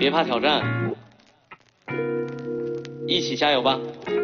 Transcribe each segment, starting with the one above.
别怕挑战，一起加油吧！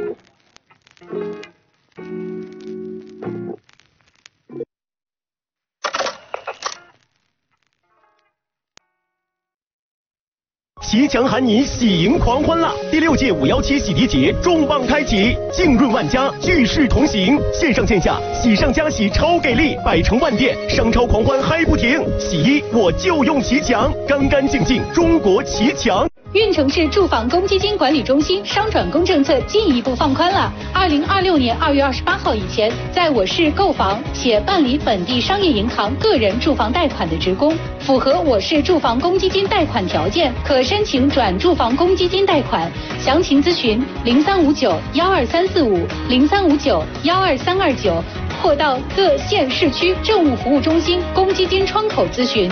骑墙喊你喜迎狂欢啦！第6届517洗涤节重磅开启，浸润万家，聚世同行，线上线下喜上加喜超给力，百城万店商超狂欢嗨不停，洗衣我就用骑墙，干干净净中国骑墙。 运城市住房公积金管理中心商转供政策进一步放宽了。2026年2月28号以前，在我市购房且办理本地商业银行个人住房贷款的职工，符合我市住房公积金贷款条件，可申请转住房公积金贷款。详情咨询0359-12345、0359-12329，或到各县市区政务服务中心公积金窗口咨询。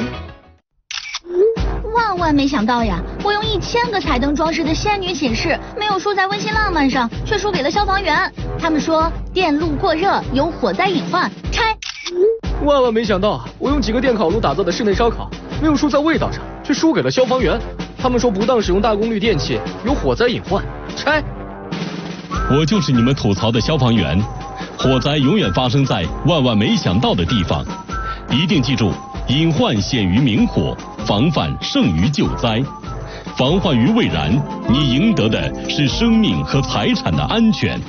万没想到呀，我用1000个彩灯装饰的仙女寝室，没有输在温馨浪漫上，却输给了消防员。他们说电路过热有火灾隐患，拆。 万没想到，我用几个电烤炉打造的室内烧烤，没有输在味道上，却输给了消防员。他们说不当使用大功率电器有火灾隐患，拆。 我就是你们吐槽的消防员，火灾永远发生在万没想到的地方，一定记住，隐患显于明火，防范胜于救灾。防患于未然，你赢得的是生命和财产的安全。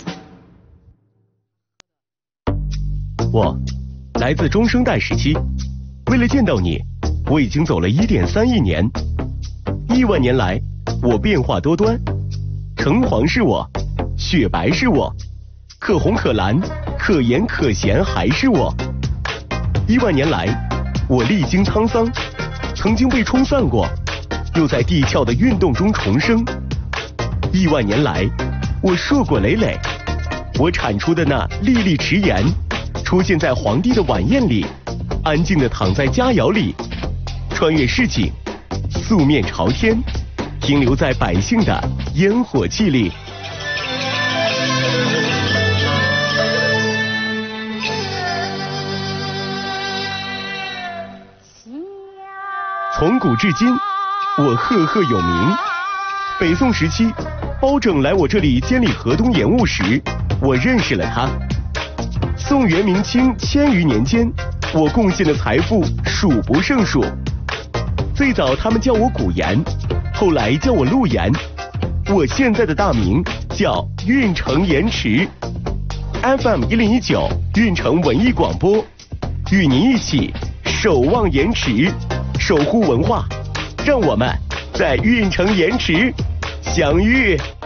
我来自中生代时期，为了见到你，我已经走了1.3亿年。亿万年来，我变化多端，橙黄是我，雪白是我，可红可蓝，可盐可咸还是我。亿万年来，我历经沧桑，曾经被冲散过，又在地壳的运动中重生。亿万年来，我硕果累累，我产出的那粒粒迟盐，出现在皇帝的晚宴里，安静地躺在佳肴里，穿越市井，素面朝天，停留在百姓的烟火气里。从古至今，我赫赫有名。北宋时期，包拯来我这里监理河东盐务时，我认识了他。宋元明清1000余年间，我贡献的财富数不胜数。最早他们叫我古盐，后来叫我陆盐。我现在的大名叫运城盐池。FM 1019运城文艺广播，与您一起守望盐池，守护文化，让我们在运城盐池相遇。